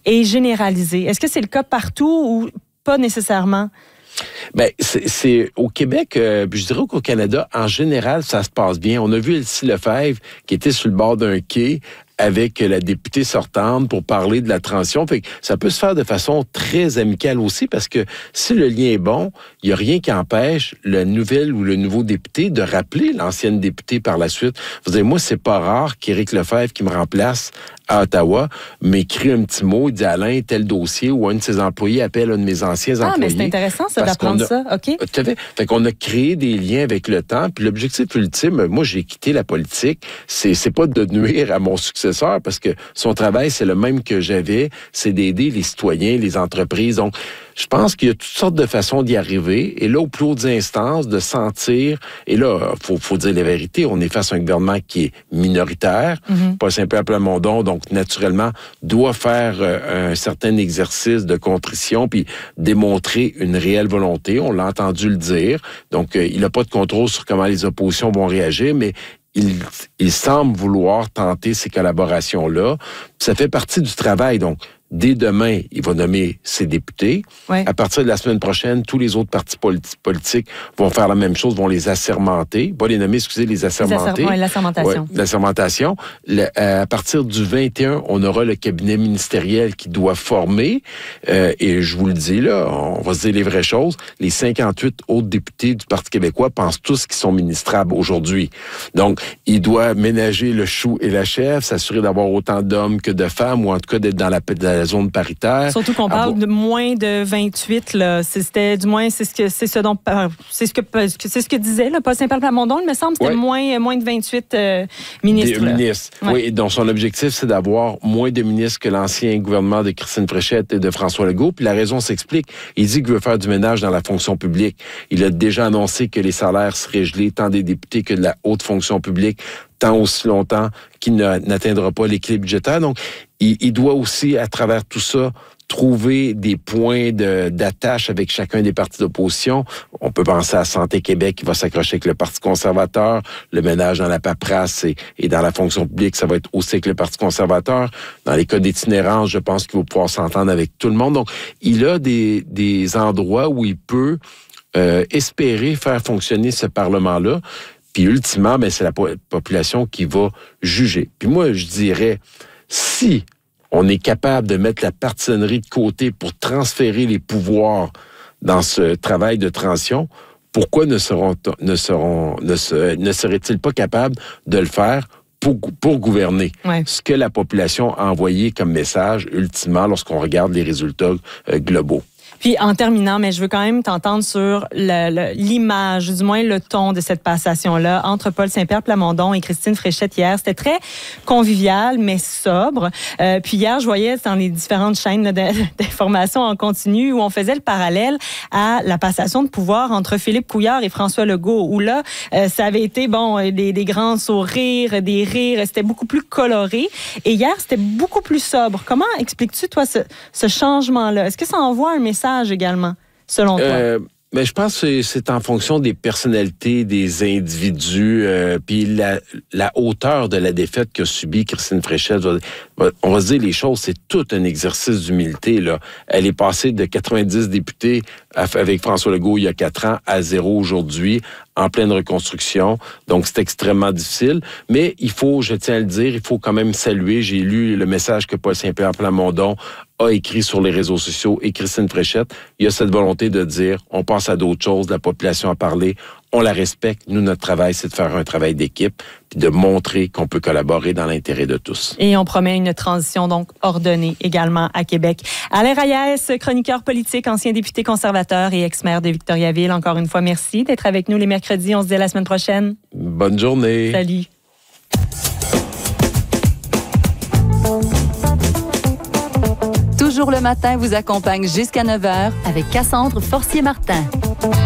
est généralisé. Est-ce que c'est le cas partout ou pas nécessairement? Bien, c'est au Québec, je dirais qu'au Canada, en général, ça se passe bien. On a vu Elsie Lefebvre qui était sur le bord d'un quai avec la députée sortante pour parler de la transition. Fait que ça peut se faire de façon très amicale aussi parce que si le lien est bon, il n'y a rien qui empêche le nouvel ou le nouveau député de rappeler l'ancienne députée par la suite. Vous savez, moi, c'est pas rare qu'Éric Lefebvre, qui me remplace à Ottawa, m'écrit un petit mot, il dit Alain, tel dossier, ou un de ses employés appelle un de mes anciens employés. Ah, mais c'est intéressant ça d'apprendre ça, OK. Tout à fait. Fait qu'on a créé des liens avec le temps, puis l'objectif ultime, moi j'ai quitté la politique, c'est pas de nuire à mon successeur, parce que son travail, c'est le même que j'avais, c'est d'aider les citoyens, les entreprises. Donc, je pense qu'il y a toutes sortes de façons d'y arriver. Et là, aux plus hautes instances, de sentir... Et là, faut dire la vérité, on est face à un gouvernement qui est minoritaire, pas Saint-Pierre Plamondon, donc naturellement, doit faire un certain exercice de contrition, puis démontrer une réelle volonté. On l'a entendu le dire. Donc, il n'a pas de contrôle sur comment les oppositions vont réagir, mais il semble vouloir tenter ces collaborations-là. Ça fait partie du travail, donc... Dès demain, il va nommer ses députés. Ouais. À partir de la semaine prochaine, tous les autres partis politiques vont faire la même chose, vont les assermenter. Pas les nommer, excusez, les assermenter. L'assermentation. Ouais, l'assermentation. À partir du 21, on aura le cabinet ministériel qui doit former. Et je vous le dis là, on va se dire les vraies choses. Les 58 autres députés du Parti québécois pensent tous qu'ils sont ministrables aujourd'hui. Donc, il doit ménager le chou et la chèvre, s'assurer d'avoir autant d'hommes que de femmes, ou en tout cas d'être dans la zone paritaire. Surtout qu'on parle de moins de 28, là. C'est ce que disait là, Paul Saint-Pierre Plamondon, il me semble, c'était moins de 28 ministres. Des ministres. Ouais. Oui, donc son objectif, c'est d'avoir moins de ministres que l'ancien gouvernement de Christine Fréchette et de François Legault. Puis la raison s'explique. Il dit qu'il veut faire du ménage dans la fonction publique. Il a déjà annoncé que les salaires seraient gelés, tant des députés que de la haute fonction publique, tant aussi longtemps qu'il n'atteindra pas l'équilibre budgétaire. Donc, il doit aussi, à travers tout ça, trouver des points d'attache avec chacun des partis d'opposition. On peut penser à Santé Québec qui va s'accrocher avec le Parti conservateur, le ménage dans la paperasse et dans la fonction publique, ça va être aussi avec le Parti conservateur. Dans les cas d'itinérance, je pense qu'il va pouvoir s'entendre avec tout le monde. Donc, il a des endroits où il peut espérer faire fonctionner ce Parlement-là. Puis ultimement, c'est la population qui va juger. Puis moi, je dirais, si on est capable de mettre la partisanerie de côté pour transférer les pouvoirs dans ce travail de transition, pourquoi ne seraient-ils pas capables de le faire pour gouverner? Ouais. Ce que la population a envoyé comme message, ultimement, lorsqu'on regarde les résultats globaux. Puis en terminant, mais je veux quand même t'entendre sur l'image, du moins le ton de cette passation-là entre Paul Saint-Pierre Plamondon et Christine Fréchette hier. C'était très convivial, mais sobre. Puis hier, je voyais dans les différentes chaînes d'information en continu où on faisait le parallèle à la passation de pouvoir entre Philippe Couillard et François Legault, où là, ça avait été des grands sourires, des rires, c'était beaucoup plus coloré. Et hier, c'était beaucoup plus sobre. Comment expliques-tu, toi, ce changement-là? Est-ce que ça envoie un message également, selon toi? Mais je pense que c'est en fonction des personnalités, des individus, puis la hauteur de la défaite qu'a subie Christine Fréchette. On va se dire les choses, c'est tout un exercice d'humilité, là. Elle est passée de 90 députés avec François Legault il y a 4 ans à 0 aujourd'hui, en pleine reconstruction. Donc, c'est extrêmement difficile. Mais il faut, je tiens à le dire, il faut quand même saluer. J'ai lu le message que Paul Saint-Pierre Plamondon a écrit sur les réseaux sociaux et Christine Fréchette. Il y a cette volonté de dire, on passe à d'autres choses, la population a parlé, on la respecte. Nous, notre travail, c'est de faire un travail d'équipe puis de montrer qu'on peut collaborer dans l'intérêt de tous. Et on promet une transition donc ordonnée également à Québec. Alain Reyes, chroniqueur politique, ancien député conservateur et ex-maire de Victoriaville. Encore une fois, merci d'être avec nous les mercredis. On se dit à la semaine prochaine. Bonne journée. Salut. Toujours le matin vous accompagne jusqu'à 9h avec Cassandre Forcier-Martin.